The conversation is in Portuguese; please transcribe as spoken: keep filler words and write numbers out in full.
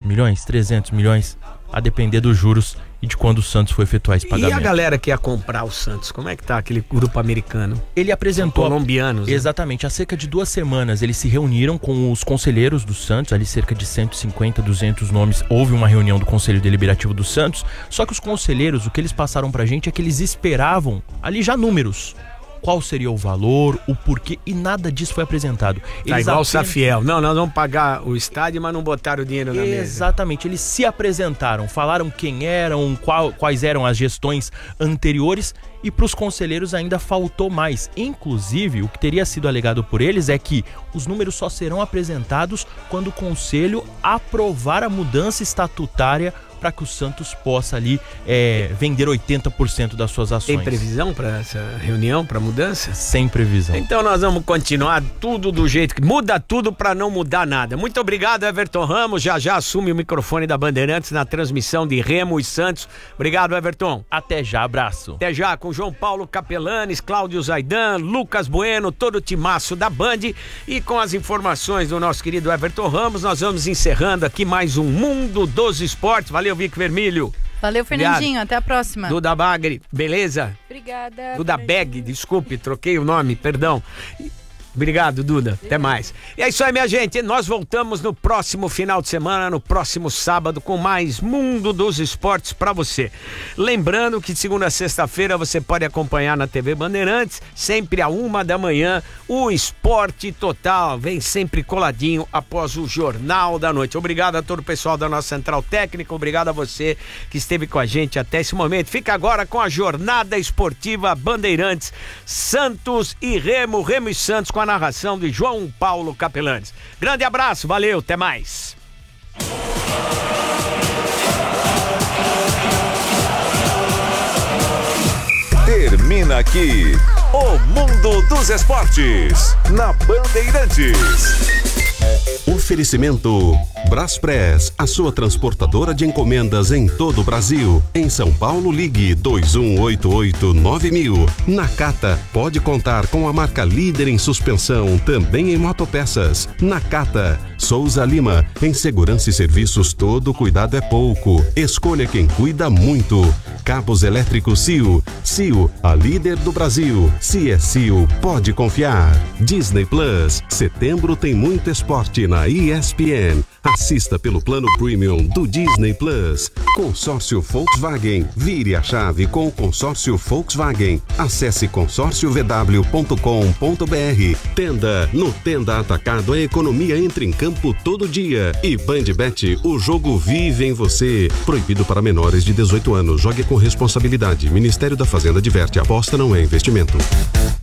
milhões, trezentos milhões, a depender dos juros e de quando o Santos foi efetuar esse pagamento. E a galera que ia comprar o Santos, como é que tá aquele grupo americano? Ele apresentou... São colombianos. Né? Exatamente. Há cerca de duas semanas eles se reuniram com os conselheiros do Santos, ali cerca de cento e cinquenta, duzentos nomes. Houve uma reunião do Conselho Deliberativo do Santos, só que os conselheiros, o que eles passaram pra gente é que eles esperavam ali já números. Qual seria o valor, o porquê, e nada disso foi apresentado. Eles tá igual apenas... o Safiel. Não, nós vamos pagar o estádio, mas não botaram o dinheiro na mesa. Exatamente, eles se apresentaram, falaram quem eram, qual, quais eram as gestões anteriores, e para os conselheiros ainda faltou mais. Inclusive, o que teria sido alegado por eles é que os números só serão apresentados quando o conselho aprovar a mudança estatutária para que o Santos possa ali é, vender oitenta por cento das suas ações. Tem previsão para essa reunião, para mudança? Sem previsão. Então nós vamos continuar tudo do jeito que... Muda tudo para não mudar nada. Muito obrigado, Everton Ramos. Já já assume o microfone da Bandeirantes na transmissão de Remo e Santos. Obrigado, Everton. Até já, abraço. Até já, com João Paulo Capelanes, Cláudio Zaidan, Lucas Bueno, todo o timaço da Band. E com as informações do nosso querido Everton Ramos, nós vamos encerrando aqui mais um Mundo dos Esportes. Valeu, Vic Vermelho. Valeu, Fernandinho. Obrigado. Até a próxima. Duda Bagre, beleza? Obrigada. Duda Beg, desculpe, troquei o nome, perdão. Obrigado, Duda. Até mais. E é isso aí, minha gente. Nós voltamos no próximo final de semana, no próximo sábado, com mais Mundo dos Esportes pra você. Lembrando que de segunda a sexta-feira você pode acompanhar na T V Bandeirantes, sempre a uma da manhã, o Esporte Total. Vem sempre coladinho após o Jornal da Noite. Obrigado a todo o pessoal da nossa Central Técnica. Obrigado a você que esteve com a gente até esse momento. Fica agora com a Jornada Esportiva Bandeirantes, Santos e Remo, Remo e Santos, com a narração de João Paulo Capelanes. Grande abraço, valeu, até mais. Termina aqui o Mundo dos Esportes na Bandeirantes. Oferecimento Braspress, a sua transportadora de encomendas em todo o Brasil. Em São Paulo, ligue dois um oito oito nove mil. Nakata, pode contar com a marca líder em suspensão, também em motopeças. Nakata. Souza Lima, em segurança e serviços todo cuidado é pouco. Escolha quem cuida muito. Cabos elétricos C I O. C I O, a líder do Brasil. Se é C I O, pode confiar. Disney Plus, setembro tem muito esporte na E S P N. Assista pelo plano Premium do Disney Plus. Consórcio Volkswagen. Vire a chave com o consórcio Volkswagen. Acesse consórcio v w ponto com ponto b r. Tenda. No Tenda Atacado, a economia entra em campo todo dia. E BandBet, o jogo vive em você. Proibido para menores de dezoito anos. Jogue com responsabilidade. Ministério da Fazenda diverte. Aposta não é investimento.